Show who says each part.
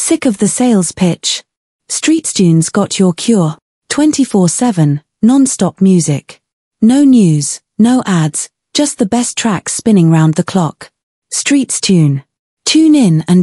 Speaker 1: Sick of the sales pitch? StreetsTunes got your cure. 24/7, non-stop music. No news, no ads, just the best tracks spinning round the clock. StreetsTune. Tune in and